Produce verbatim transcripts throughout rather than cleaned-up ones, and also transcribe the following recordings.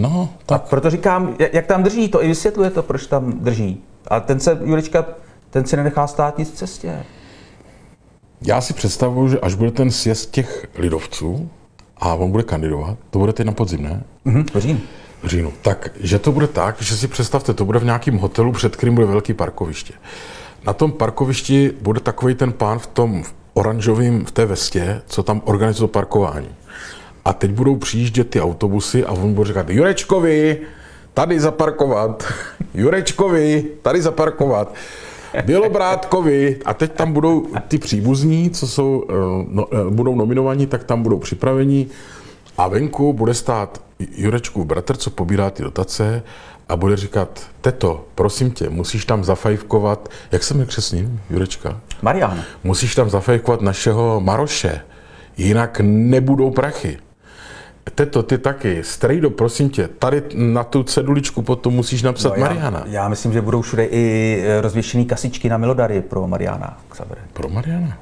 No, tak. A proto říkám, jak tam drží, to i vysvětluje to, proč tam drží. A ten se, Jurečka, ten si nenechá stát nic v cestě. Já si představuju, že až bude ten sjezd těch lidovců a on bude kandidovat, to bude teď na podzim, ne? Mhm, v říjnu. V říjnu. Tak, že to bude tak, že si představte, to bude v nějakém hotelu, před kterým bude velký parkoviště. Na tom parkovišti bude takový ten pán v tom oranžovém, v té vestě, co tam organizuje parkování. A teď budou přijíždět ty autobusy a on bude říkat, Jurečkovi, tady zaparkovat, Jurečkovi, tady zaparkovat, Bělobrádkovi. A teď tam budou ty příbuzní, co jsou, no, budou nominovaní, tak tam budou připraveni. A venku bude stát Jurečkův bratr, co pobírá ty dotace a bude říkat, teto, prosím tě, musíš tam zafajfkovat, jak se mi křesním, Jurečka? Marián. Musíš tam zafajfkovat našeho Maroše, jinak nebudou prachy. Teto, ty taky, strejdo, prosím tě, tady na tu ceduličku potom musíš napsat no, já, Mariana. Já myslím, že budou všude i rozvěšený kasičky na milodary pro Mariána. Pro Mariana?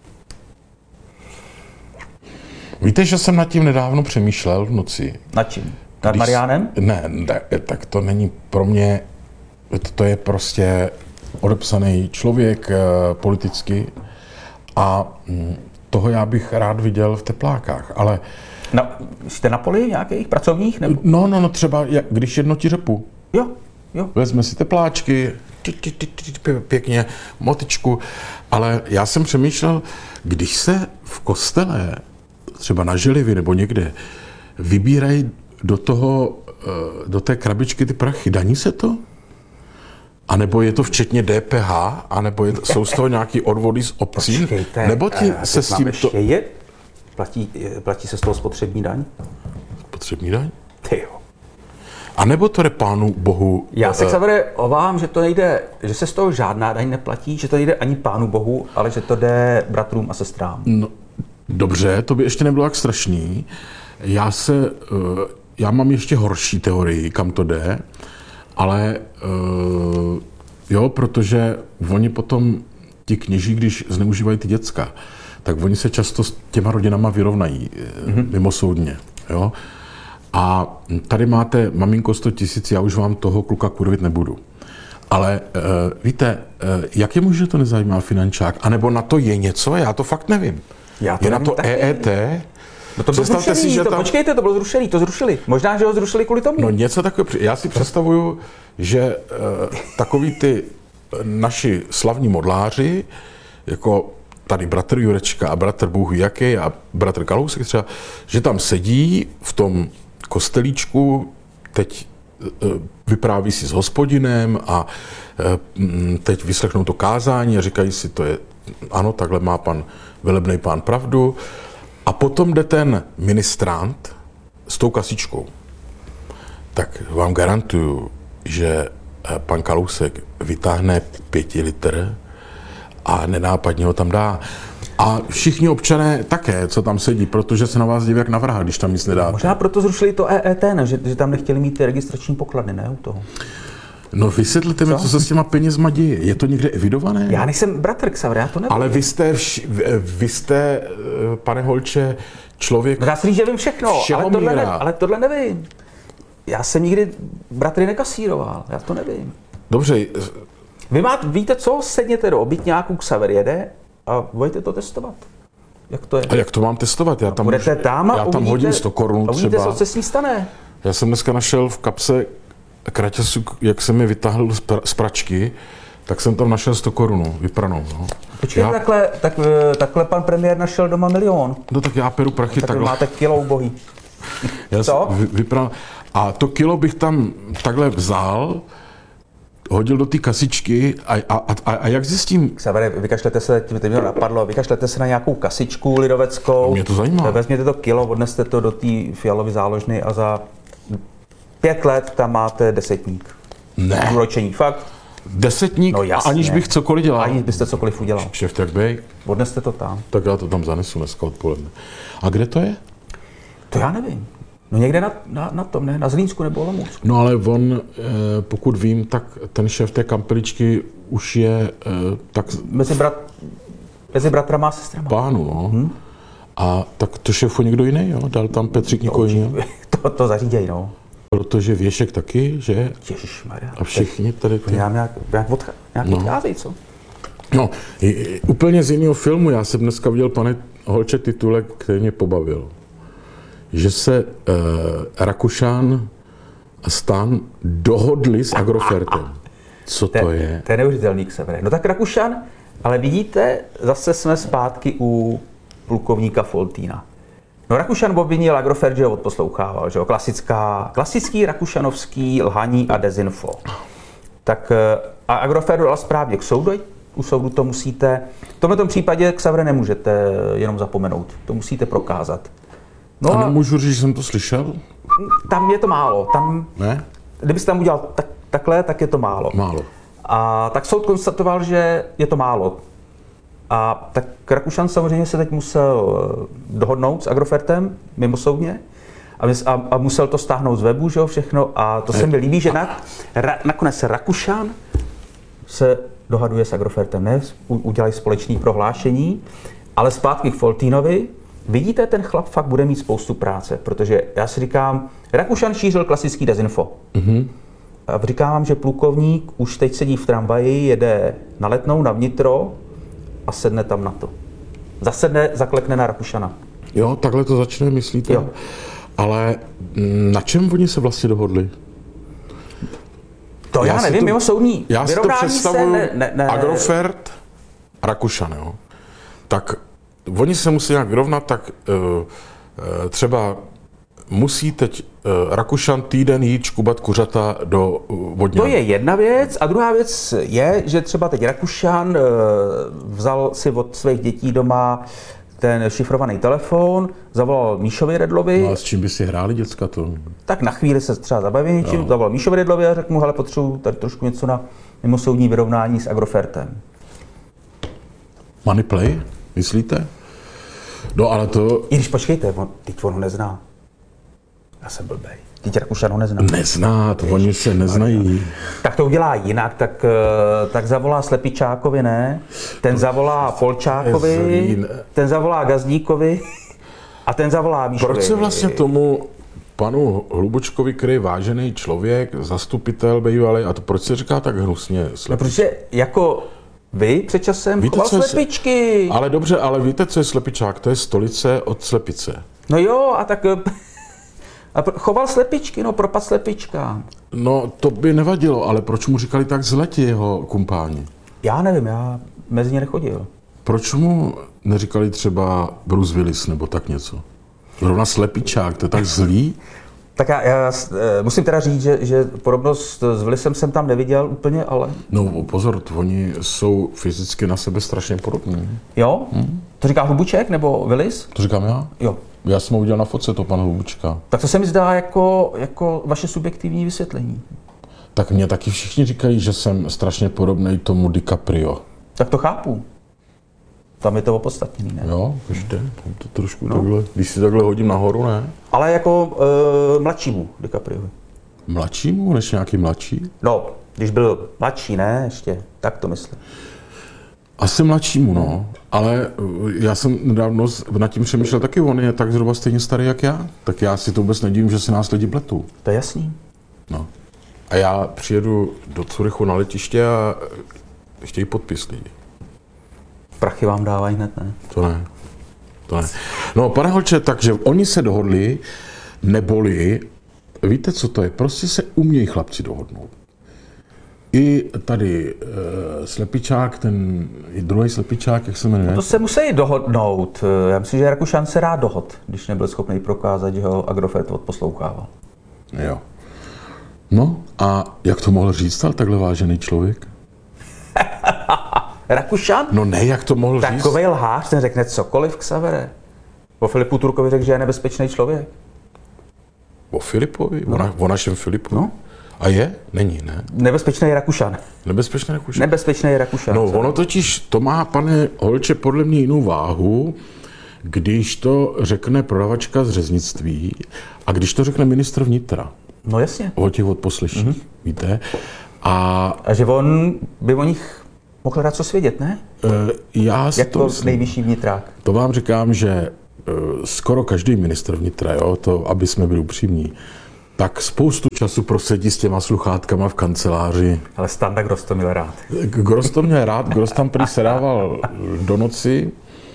Víte, že jsem nad tím nedávno přemýšlel v noci. Nad čím? Nad Když, Mariánem? Ne, ne, tak to není pro mě, to je prostě odepsaný člověk politicky a toho já bych rád viděl v teplákách, ale... No, jste na poli nějakých pracovních? Nebo? No, no, no, třeba když jednotí řepu. Jo, jo. Vezme si tepláčky, pěkně, motičku, ale já jsem přemýšlel, když se v kostele, třeba na Želivě nebo někde, vybírají do toho, do té krabičky ty prachy, daní se to? A nebo je to včetně D P H? A nebo je to, jsou z toho nějaký odvody z obcí? Počkejte, nebo ti se s tím to... Je? Platí, platí se z toho spotřební daň? Spotřební daň? Ty jo. A nebo to jde pánu bohu? Já se, Xavere, obávám, že to nejde, že se z toho žádná daň neplatí, že to nejde ani pánu bohu, ale že to jde bratrům a sestrám. No, dobře, to by ještě nebylo tak strašný. Já se, já mám ještě horší teorii, kam to jde, ale jo, protože oni potom, ti kněží, když zneužívají ty děcka, tak oni se často s těma rodinama vyrovnají mm-hmm. mimosoudně, jo. A tady máte, maminko, sto tisíc, já už vám toho kluka kurvit nebudu. Ale uh, víte, uh, jak je možné, že to nezajímá finančák? A nebo na to je něco? Já to fakt nevím. Já to je nevím na to taky. E E T? No to bylo zrušený, si, že to, tam... počkejte, to bylo zrušený, to zrušili. Možná, že ho zrušili kvůli tomu. No něco takového. Já si představuju, že uh, takový ty naši slavní modláři, jako tady bratr Jurečka a bratr Bůh jaký a bratr Kalousek třeba, že tam sedí v tom kostelíčku, teď vypráví si s hospodinem a teď vyslechnou to kázání a říkají si, to je, ano, takhle má pan velebný pán pravdu. A potom jde ten ministrant s tou kasičkou. Tak vám garantuju, že pan Kalousek vytáhne pěti litr a nenápadně ho tam dá. A všichni občané také, co tam sedí, protože se na vás diví jak na vraha, když tam nic nedáte. Možná proto zrušili to E E T, ne? Že, že tam nechtěli mít ty registrační pokladny, ne? U toho. No vysvětlete mi, co? co se s těma penězma děje. Je to někde evidované? Já nejsem bratr Xavere, já to nevím. Ale vy jste, vš, vy jste, pane Holče, člověk... No já si říct, že vím všechno, ale tohle, ne, ale tohle nevím. Já jsem nikdy bratry nekasíroval, já to nevím. Dobře. Vy máte, víte co, sedněte do obytňáku, Xaver jede a budete to testovat. Jak to je? A jak to mám testovat? Já tam, budete můžu, tam a já tam uvidíte, hodím sto korun třeba. Uvidíte, co se s ní stane. Já jsem dneska našel v kapse kraťasu, jak jsem mi vytáhl z, pra, z pračky, tak jsem tam našel sto korun vypranou. No. Počkej, já... takhle, tak, takhle pan premiér našel doma milion. No tak já peru prachy tak takhle. máte kilo ubohý. Já co? Vy, vypral, a to kilo bych tam takhle vzal, hodil do té kasičky a, a, a, a jak zjistím? Xavere, vykašlete se, tím to mě napadlo, vykašlete se na nějakou kasičku lidoveckou. Mě to zajímá. Vezměte to kilo, odneste to do té Fialovy záložny a za pět let tam máte desetník. Ne. Úročení, fakt. Desetník, no, jasně. Aniž bych cokoliv dělal. Aniž byste cokoliv udělal. Šeft jak bej. Odneste to tam. Tak já to tam zanesu dneska odpoledne. A kde to je? To já nevím. No někde na, na, na tom, ne? Na Zlínsku nebo Olomoucku. No ale on, pokud vím, tak ten šéf té kampeličky už je tak... Mezi, brat, mezi bratrama a sestrama. Pánu, no. Hmm? A tak to šéfu někdo jiný, jo? Dal tam Petřík někoho jiného. To, to zaříděj, no. Protože Věšek taky, že? Ježišmarja. A všichni tady... To já nějak, nějak, odchá, nějak No. odcházej, co? No, i- i- úplně z jiného filmu. Já jsem dneska viděl, pane Holče, titulek, který mě pobavil. Že se uh, Rakušan a Stan dohodli s Agrofertem. Co to je? To je neuvěřitelný, Xavere. No tak Rakušan, ale vidíte, zase jsme zpátky u plukovníka Foltýna. No Rakušan obvinil Agrofert, že ho odposlouchával, že jo? Klasická, klasický rakušanovský lhaní a dezinfo. Tak a Agrofert dal správně k soudu, u soudu to musíte, v tomto případě Xavere nemůžete jenom zapomenout, to musíte prokázat. No A a nemůžu říct, že jsem to slyšel? tam je to málo, tam, Ne? kdybyste tam udělal tak, takhle, tak je to málo. Málo. A tak soud konstatoval, že je to málo. A tak Rakušan samozřejmě se teď musel dohodnout s Agrofertem mimosoudně a, mys- a, a musel to stáhnout z webu, že jo, všechno. A to se mi líbí, že na, ra, nakonec Rakušan se dohaduje s Agrofertem, ne? U, udělají společné prohlášení, ale zpátky k Foltýnovi. Vidíte, ten chlap fakt bude mít spoustu práce, protože já si říkám, Rakušan šířil klasický dezinfo. Mm-hmm. A říkám vám, že plukovník už teď sedí v tramvaji, jede na Letnou, na vnitro a sedne tam na to. Zasedne, zaklekne na Rakušana. Jo, takhle to začne, myslíte? Jo. Ale mm, na čem oni se vlastně dohodli? To já, Já si nevím, to- mimo soudní. Já si to vyrovnání představuju, se ne, ne, ne, Agrofert, Rakušan, jo. Tak oni se musí nějak vyrovnat, tak uh, uh, třeba musí teď uh, Rakušan týden jít škubat kuřata do uh, vodňan. To je jedna věc. A druhá věc je, že třeba teď Rakušan eh, vzal si od svých dětí doma ten šifrovaný telefon, zavolal Míšovi Redlovi, No a s čím by si hráli děcka to? tak na chvíli se třeba zabaví něčím, No. zavolal Míšovi Redlovi a řekl mu, hele, potřebuji tady trošku něco na mimosoudní vyrovnání s Agrofertem. Moneyplay, myslíte? No ale to I když počkejte, on, teď on ho nezná. Já jsem blbej. Teď Rakušan ho nezná. nezná, to oni se neznají. Tak to udělá jinak, tak, eh, tak zavolá Slepičákovi, ne? Ten zavolá Polčákovi, zlý, ne? ten zavolá Gazdíkovi a ten zavolá Míšovi. Proč se vlastně tomu panu Hlubučkovi, který je vážený člověk, zastupitel bývalý, a to proč se říká tak hnusně? No, Slepič? protože jako vy před časem Víte, choval co je- slepičky. Ale dobře, ale víte, co je Slepičák? To je stolice od Slepice. No jo, a tak eh, a pr- choval slepičky, no propad slepička. No, to by nevadilo, ale proč mu říkali tak zle ti jeho kumpáni? Já nevím, já mezi ně nechodil. Proč mu neříkali třeba Bruce Willis nebo tak něco? Zrovna Slepičák, to je tak zlý? Tak já, já eh, musím teda říct, že, že podobnost s Willisem jsem tam neviděl úplně, ale No pozor, oni jsou fyzicky na sebe strašně podobní. jo? Hmm. To říká Hlubuček nebo Willis? To říkám já? Jo. Já jsem ho udělal na fotce, to pan Hlubučka. Tak to se mi zdá jako, jako vaše subjektivní vysvětlení. Tak mě taky všichni říkají, že jsem strašně podobný tomu DiCaprio. Tak to chápu. Tam je to opodstatněný, ne? Jo, ještě, tam to trošku no. takhle, když si takhle hodím nahoru, ne? Ale jako e, mladšímu DiCapriovi. Mladšímu než nějaký mladší? No, když byl mladší, ne, ještě, tak to myslím. Asi mladšímu, no. Ale uh, já jsem nedávno s- nad tím přemýšlel taky, on je tak zhruba stejně starý jak já. Tak já si to vůbec nedivím, že si nás lidi pletou. To je jasný. No. A já přijedu do Curychu na letiště a chtějí podpis lidi. Prachy vám dávají hned, ne? To ne. To ne. No, pane Holče, takže oni se dohodli, neboli, víte, co to je? Prostě se umějí chlapci dohodnout. I tady e, Slepičák, ten i druhý Slepičák, jak se jmenuje? To se musí dohodnout. Já myslím, že Rakušan se rád dohod, když nebyl schopný prokázat, že ho Agrofert odposlouchával. Jo. No a jak to mohl říct, ale takhle vážený člověk? Rakušan? No ne, jak to mohl říct? Takovej lhář, ten řekne cokoliv, Xavere. O Filipu Turkovi řekl, že je nebezpečný člověk. O Filipovi? No. O, na, o našem Filipovi? No. A je? Není, ne? Nebezpečný Rakušan. Nebezpečné Rakušan? Nebezpečný Rakušan. No, ono totiž, to má, pane Holče, podle mě jinou váhu, když to řekne prodavačka z řeznictví a když to řekne ministr vnitra No jasně. o těch odposleších, mm-hmm. víte? A A že on by o nich mohl dát co svědět, ne? e, já si to Jako myslím, nejvyšší vnitrák. to vám říkám, že e, skoro každý ministr vnitra, jo, to, aby jsme byli upřímní, tak spoustu času prosedí s těma sluchátkama v kanceláři. Ale Standa Gross to měl rád. Gross to měl rád, Gross tam prý sedával do noci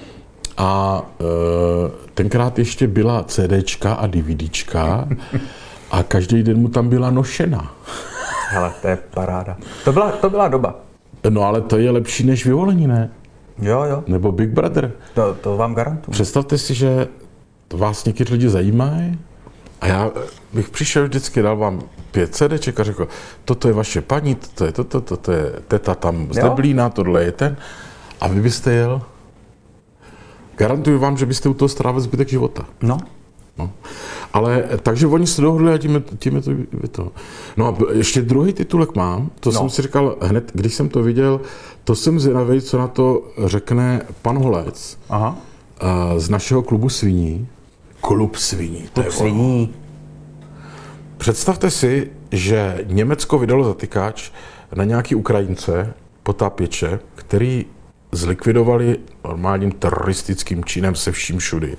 a e, tenkrát ještě byla CDčka a DVDčka a každý den mu tam byla nošena. Hele, to je paráda. To byla, to byla doba. No ale to je lepší než Vyvolení, ne? Jo, jo. Nebo Big Brother. To, to vám garantuju. Představte si, že vás někteří lidi zajímají a já bych přišel vždycky, dal vám pět CDček a řekl, toto je vaše paní, toto je toto, toto je teta tam z Deblína, tohle je ten. A vy byste jel. Garantuju vám, že byste u toho strávil zbytek života. No. No. Ale takže oni se dohodli a tím je, tím je to, je to. No a ještě druhý titulek mám, to no. jsem si říkal hned, když jsem to viděl, to jsem zvědavý, co na to řekne pan Holec. Aha. Z našeho klubu sviní. Klub sviní. Klub sviní. Představte si, že Německo vydalo zatykač na nějaký Ukrajince, potápěče, který zlikvidovali normálním teroristickým činem se vším všudy.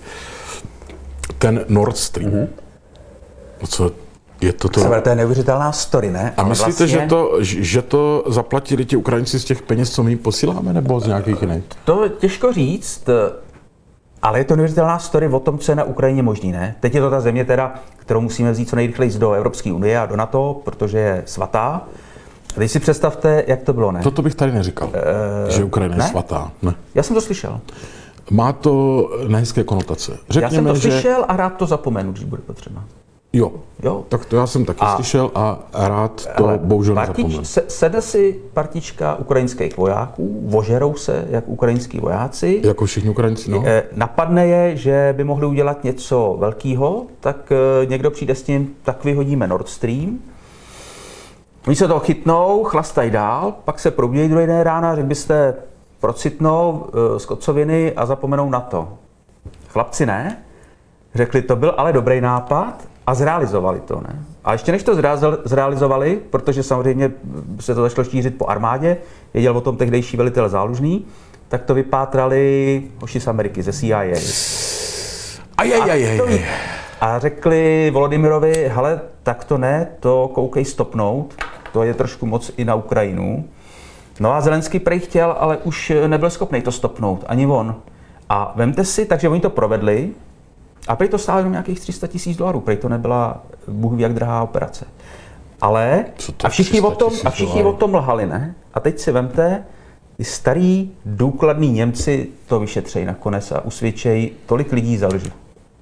Ten Nord Stream. Mm-hmm. Co je to to? To je neuvěřitelná story, ne? A ale myslíte, vlastně... že, to, že to zaplatili ti Ukrajinci z těch peněz, co my jim posíláme, nebo z nějakých jiných? To těžko říct, ale je to neuvěřitelná story o tom, co je na Ukrajině možný, ne? Teď je to ta země, teda, kterou musíme vzít co nejrychleji do Evropské unie a do NATO, protože je svatá. A teď si představte, jak to bylo, ne? Toto bych tady neříkal, e... že Ukrajina je ne? svatá. Ne. Já jsem to slyšel. Má to nehezké konotace. Řekněme, já jsem to že... slyšel a rád to zapomenu, když bude potřeba. Jo, jo. Tak to já jsem taky a... slyšel a rád to ale bohužel nezapomenu. Se, sedne si partička ukrajinských vojáků, vožerou se, jak ukrajinský vojáci. Jako všichni Ukrajinci, no. Napadne je, že by mohli udělat něco velkého, tak někdo přijde s tím, tak vyhodíme Nord Stream. Oni se toho chytnou, chlastají dál, pak se probíjejí druhý den rána, řekl byste, procitnou z kocoviny a zapomenou na to. Chlapci ne, řekli, to byl ale dobrý nápad a zrealizovali to. Ne? A ještě než to zrealizovali, protože samozřejmě se to začalo šířit po armádě, věděl o tom tehdejší velitel Zálužný, tak to vypátrali hoši z Ameriky, ze C I A. Ajajajaj. A řekli Volodymyrovi, hele, tak to ne, to koukej stopnout, to je trošku moc i na Ukrajinu. No a Zelenský prej chtěl, ale už nebyl schopný to stopnout, ani on. A vemte si, takže oni to provedli a prej to stálo jenom nějakých tři sta tisíc dolarů, prej to nebyla bůh ví jak drahá operace. Ale a všichni, o tom, a všichni o tom lhali, ne? A teď si vemte, ty starý, důkladný Němci to vyšetřejí nakonec a usvědčejí tolik lidí za lži.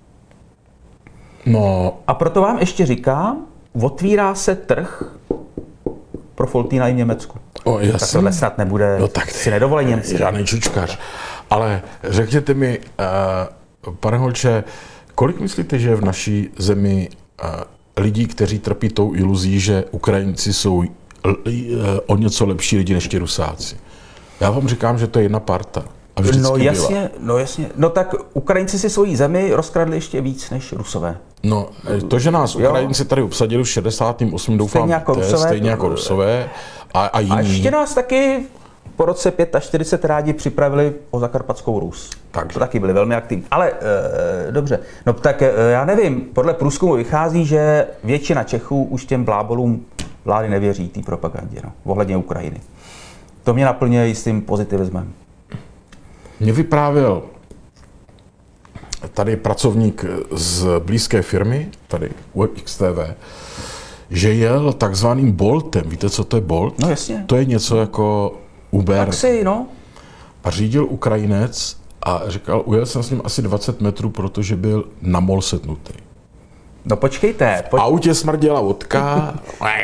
No. A proto vám ještě říkám, otvírá se trh pro Foltýna i v Německu. O, tak tohle snad nebude, no, tak si nedovolí Němci. Žádný čučkař. Ale řekněte mi, uh, pane Holče, kolik myslíte, že je v naší zemi uh, lidí, kteří trpí tou iluzí, že Ukrajinci jsou uh, o něco lepší lidi než ti Rusáci? Já vám říkám, že to je jedna parta. A vždycky no jasně, byla. no jasně. No tak Ukrajinci si svoji zemi rozkradli ještě víc než Rusové. No, to, že nás jo. Ukrajinci tady obsadili v šedesátém osmém doufám, stejně jako Rusové, stejně jako Rusové a, a jiní. A ještě nás taky po roce čtyřicet pět rádi připravili o Zakarpatskou Rus. Takže. To taky byli velmi aktivní. Ale e, dobře, no tak e, já nevím, podle průzkumu vychází, že většina Čechů už těm blábolům vlády nevěří, té propagandě, no, ohledně Ukrajiny. To mě naplňuje jistým pozitivismem. Mě vyprávěl tady pracovník z blízké firmy, tady u X T V, že jel takzvaným Boltem. Víte, co to je Bolt? No jasně. To je něco jako Uber. Taxi, no. A řídil Ukrajinec a říkal, ujel jsem s ním asi dvacet metrů, protože byl na mol setnutý. No počkejte. Poč... V autě smrděla vodka.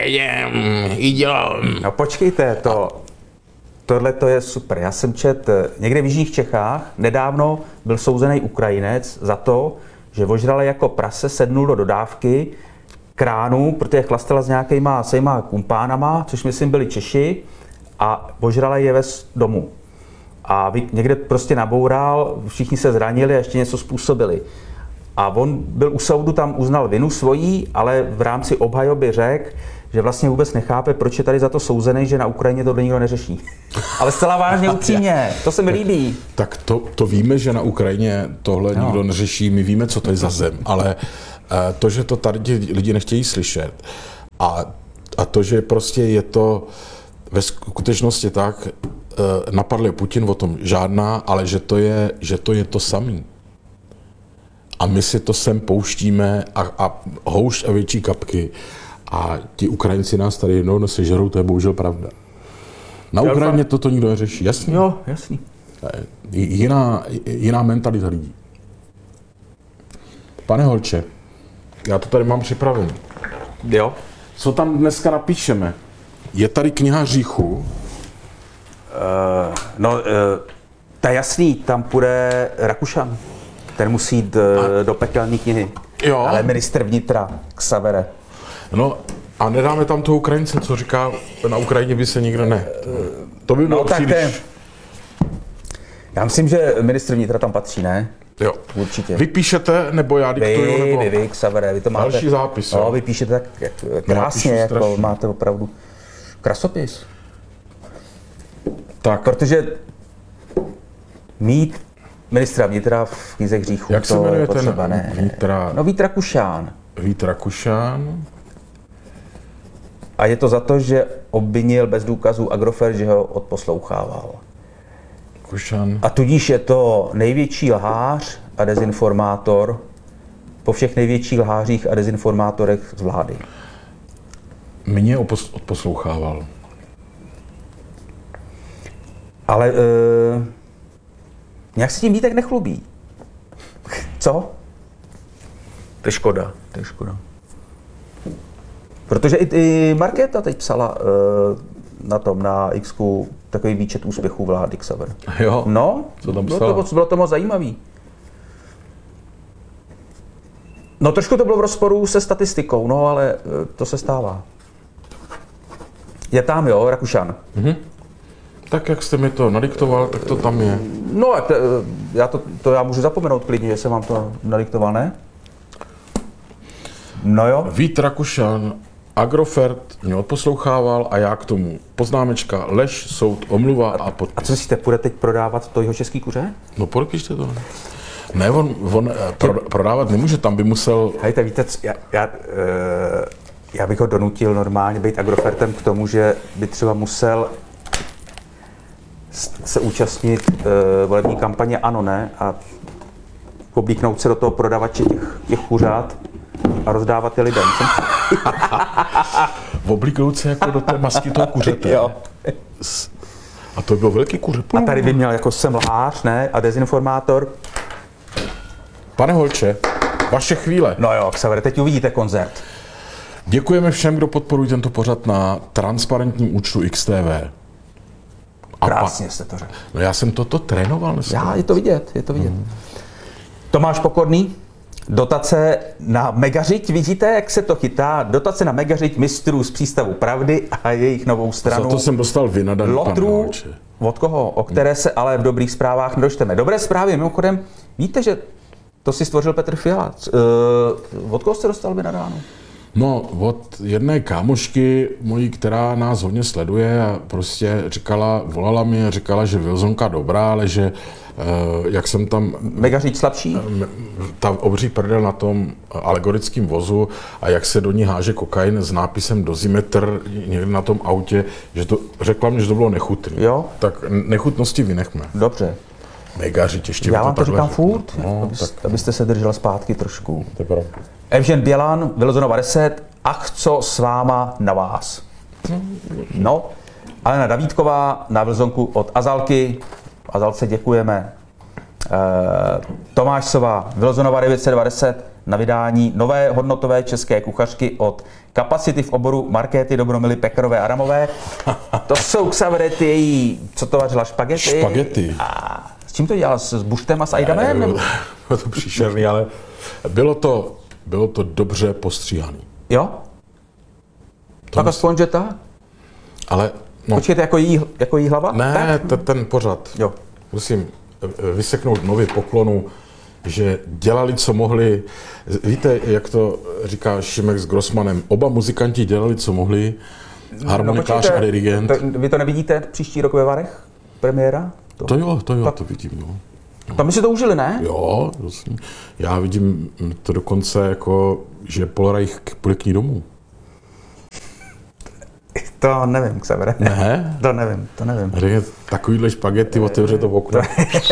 No počkejte, to... Tohle to je super. Já jsem čet někde v jižních Čechách, nedávno byl souzený Ukrajinec za to, že ožrale jako prase, sednul do dodávky kránu, protože chlastala s nějakýma sejma kumpánama, což myslím byli Češi, a ožrale je vez domů. A někde prostě naboural, všichni se zranili a ještě něco způsobili. A on byl u soudu, tam uznal vinu svojí, ale v rámci obhajoby řekl, že vlastně vůbec nechápe, proč je tady za to souzený, že na Ukrajině to nikdo neřeší. Ale zcela vážně, upřímně, to se mi líbí. Tak to, to víme, že na Ukrajině tohle no. nikdo neřeší, my víme, co to je za zem, ale To, že to tady ti lidi nechtějí slyšet a, a to, že prostě je to ve skutečnosti tak, napadl Putin, o tom žádná, ale že to je, že to, je to samý. A my si to sem pouštíme a, a houšť a větší kapky a ti Ukrajinci nás tady jednou sežerou, to je bohužel pravda. Na Ukrajině toto nikdo neřeší, jasný? Jo, jasný. Jiná, jiná mentalita lidí. Pane Holče, já to tady mám připravený. Jo. Co tam dneska napíšeme? Je tady kniha hříchů. Uh, no, uh, to je jasný, tam půjde Rakušan. Ten musí jít uh, do pekelné knihy. Jo. Ale ministr vnitra, Xavere. No a nedáme tam toho Ukrajince, co říká, na Ukrajině by se nikdo ne. To by bylo no, příliš. Ten... Já myslím, že ministr vnitra tam patří, ne? Jo. Určitě. Vy píšete, nebo já diktuju, vy, nebo... Vy, vy, Xavere, vy to máte... Další zápis, No, jo. vy píšete tak jak, krásně, jako strašně. máte opravdu krasopis. Tak. Protože mít ministra vnitra v knize hříchů, Jak se to jmenuje je potřeba, ten ne? vnitra? No, Vít Rakušan. Vít Rakušan. A je to za to, že obvinil bez důkazů Agrofert, že ho odposlouchával. Rakušan. A tudíž je to největší lhář a dezinformátor po všech největších lhářích a dezinformátorech z vlády. Mě opos- odposlouchával. Ale uh, nějak se tím Vítek nechlubí. Co? To je škoda. To je škoda. Protože i, i Markéta teď psala uh, na tom, na X-ku, takový výčet úspěchů vlády Xaver. Jo? No, Co tam bylo psala? to, moc, bylo to moc zajímavý. No trošku to bylo v rozporu se statistikou, no ale uh, to se stává. Je tam, jo, Rakušan. Mhm. Tak jak jste mi to nadiktoval, tak to tam je. No, to, já to, to já můžu zapomenout klidně, že jsem vám to nadiktoval, ne? No jo. Vít Rakušan, Agrofert mě odposlouchával a já k tomu poznámečka, lež, soud, omluva a podpis. A co myslíte, půjde teď prodávat to jeho český kuře? No podepište to. Ne, on, on pro, prodávat nemůže, tam by musel... Hejte, víte, co, já, já, uh, já bych ho donutil normálně být Agrofertem k tomu, že by třeba musel se účastnit uh, volební kampaně ANO, ne? A oblíknout se do toho prodavače těch, těch kuřát a rozdávat je lidem. Oblíknout se jako do té masky toho kuřete. Jo. A to byl velký kuře. A tady by měl jako jsem lhář, ne? A dezinformátor. Pane Holče, vaše chvíle. No jo, Xaver, teď uvidíte koncert. Děkujeme všem, kdo podporují tento pořad na transparentním účtu X T V. A Krásně pa... jste to řekl. No já jsem toto trénoval dneska. Já, je to vidět, je to vidět. Mm. Tomáš Pokorný, dotace na Megařiď, vidíte, jak se to chytá? Dotace na Megařiď mistrů z Přístavu Pravdy a jejich novou stranu. Za to jsem dostal vynadaný, pane Lotrů, Holče. od koho? O které se ale v dobrých zprávách nedočteme. Dobré zprávy, mimochodem, víte, že to si stvořil Petr Fiala. Uh, od koho jste dostal vynadáno? No, od jedné kámošky mojí, která nás hodně sleduje a prostě říkala, volala mi a říkala, že Wilsonka dobrá, ale že uh, jak jsem tam... Megařiď slabší? Ta obří prdel na tom alegorickém vozu a jak se do ní háže kokain s nápisem dozimetr někde na tom autě, že to řekla mi, že to bylo nechutný. Jo. Tak nechutnosti vynechme. Dobře. Megařiď ještě. Já vám to takhle říkám řeknu. furt, No, abys, tak abyste se držel zpátky trošku. to je pravda. Evžen Bělan, Vylozonova deset, ach co s váma na vás. No, Alena Davídková na Vylzonku od Azalky, Azalce děkujeme. E, Tomáš Sova, Vylozonova devět set dvacet na vydání nové hodnotové české kuchařky od Kapacity v oboru Markéty Dobromily Pekarové Adamové. To jsou Xavere ty její, co to vařila, špagety? Špagety. A s čím to dělal? S buštem a s ajdamem? Nebo? Bylo to příšerný, ale bylo to, bylo to dobře postříhaný. Jo? Tak aspoň, že tak? Ale no, Počkejte, jako jí, jako jí hlava? ne, Tak? te- ten pořad. Jo. Musím vyseknout nově poklonu, že dělali, co mohli. Víte, jak to říká Šimek s Grossmanem, oba muzikanti dělali, co mohli, harmonikář počkejte, a dirigent. To, vy to nevidíte příští rok ve Varech? Premiéra? To. To jo, to jo, Tak. to vidím. No. Tam my si to užili, ne? Jo, vlastně. Já vidím to dokonce jako, že Polreich půjde k ní domů. To nevím, Xavere. Ne? To nevím, to nevím. Řekne, takovýhle špagety, otevře to v okno.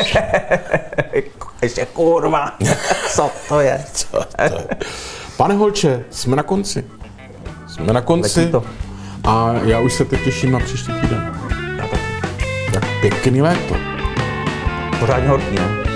Ještě kurva, co to je? Co to je? Pane Holče, jsme na konci. Jsme na konci to. a já už se teď těším na příští týden. Tak pěkný léto. Pořádně horký, ne?